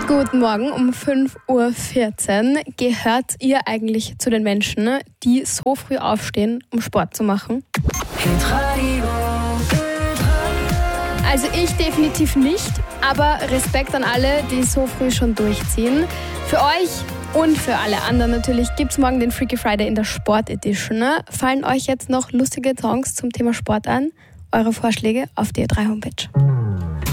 Guten Morgen um 5:14 Uhr. Gehört ihr eigentlich zu den Menschen, die so früh aufstehen, um Sport zu machen? Also ich definitiv nicht, aber Respekt an alle, die so früh schon durchziehen. Für euch und für alle anderen natürlich gibt es morgen den Freaky Friday in der Sport Edition. Fallen euch jetzt noch lustige Songs zum Thema Sport an? Eure Vorschläge auf die A3 Homepage.